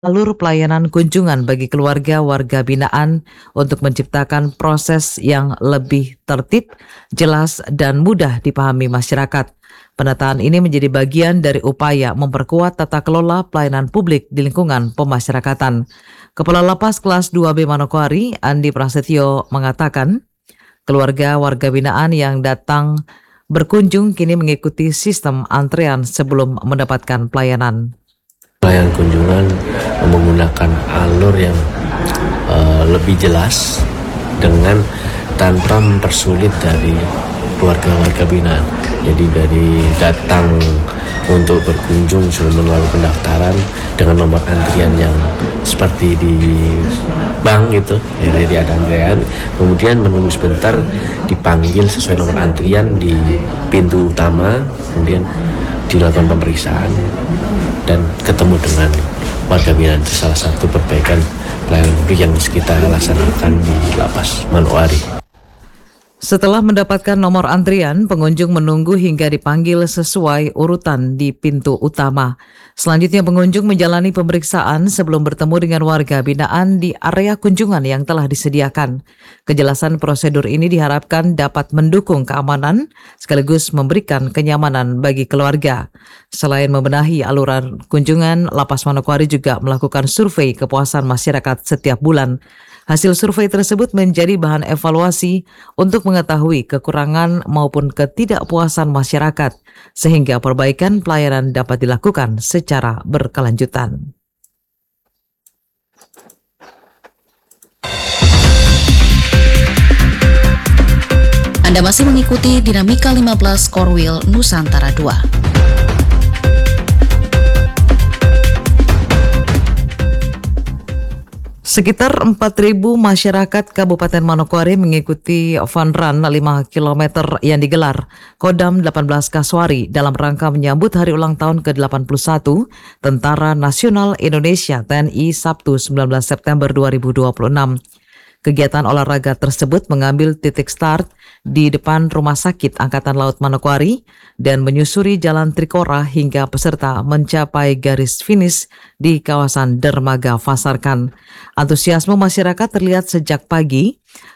alur pelayanan kunjungan bagi keluarga warga binaan untuk menciptakan proses yang lebih tertib, jelas, dan mudah dipahami masyarakat. Penataan ini menjadi bagian dari upaya memperkuat tata kelola pelayanan publik di lingkungan pemasyarakatan. Kepala Lapas Kelas 2B Manokwari, Andi Prasetyo, mengatakan keluarga warga binaan yang datang berkunjung kini mengikuti sistem antrean sebelum mendapatkan pelayanan. Pelayanan kunjungan menggunakan alur yang lebih jelas dengan tanpa mempersulit dari warga-warga binaan. Jadi dari datang untuk berkunjung sudah melalui pendaftaran dengan nomor antrian yang seperti di bank gitu, jadi ada antrian, kemudian menunggu sebentar dipanggil sesuai nomor antrian di pintu utama, kemudian dilakukan pemeriksaan dan ketemu dengan warga binaan. Itu salah satu perbaikan pelayanan publik yang kita laksanakan di Lapas Manokwari. Setelah mendapatkan nomor antrian, pengunjung menunggu hingga dipanggil sesuai urutan di pintu utama. Selanjutnya pengunjung menjalani pemeriksaan sebelum bertemu dengan warga binaan di area kunjungan yang telah disediakan. Kejelasan prosedur ini diharapkan dapat mendukung keamanan sekaligus memberikan kenyamanan bagi keluarga. Selain membenahi aluran kunjungan, Lapas Manokwari juga melakukan survei kepuasan masyarakat setiap bulan. Hasil survei tersebut menjadi bahan evaluasi untuk mengetahui kekurangan maupun ketidakpuasan masyarakat, sehingga perbaikan pelayanan dapat dilakukan secara berkelanjutan. Anda masih mengikuti Dinamika 15 Korwil Nusantara 2. Sekitar 4.000 masyarakat Kabupaten Manokwari mengikuti fun run 5 km yang digelar Kodam 18 Kasuari dalam rangka menyambut hari ulang tahun ke-81 Tentara Nasional Indonesia TNI Sabtu 19 September 2026. Kegiatan olahraga tersebut mengambil titik start di depan Rumah Sakit Angkatan Laut Manokwari dan menyusuri Jalan Trikora hingga peserta mencapai garis finish di kawasan Dermaga Fasarkan. Antusiasme masyarakat terlihat sejak pagi.